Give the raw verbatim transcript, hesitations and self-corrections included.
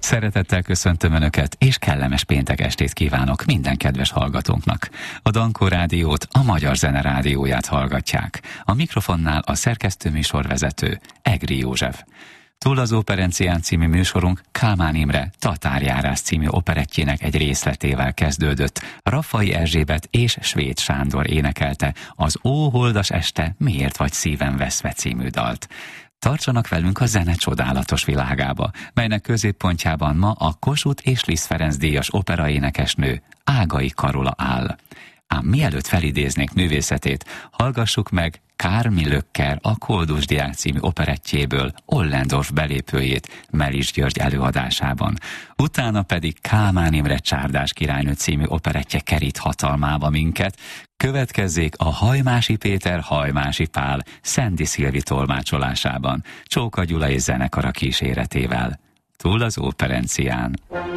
Szeretettel köszöntöm Önöket, és kellemes péntek estét kívánok minden kedves hallgatónknak. A Dankó Rádiót, a Magyar Zene Rádióját hallgatják. A mikrofonnál a szerkesztőműsorvezető, Egri József. Túl az Operencián című műsorunk Kálmán Imre Tatárjárás című operettjének egy részletével kezdődött. Raffai Erzsébet és Svéd Sándor énekelte az Ó holdas este, miért vagy szívem veszve című dalt. Tartsanak velünk a zene csodálatos világába, melynek középpontjában ma a Kossuth és Liszt Ferenc díjas operaénekesnő, Ágai Karola áll. Ám mielőtt felidéznék művészetét, hallgassuk meg Kármi Lökker a Koldus Diák című operettjéből Ollendorf belépőjét Melis György előadásában. Utána pedig Kálmán Imre Csárdás királynő című operettje kerít hatalmába minket. Következzék a Hajmási Péter Hajmási Pál Szendi Szilvi tolmácsolásában, Csóka Gyula és zenekara kíséretével. Túl az Operencián.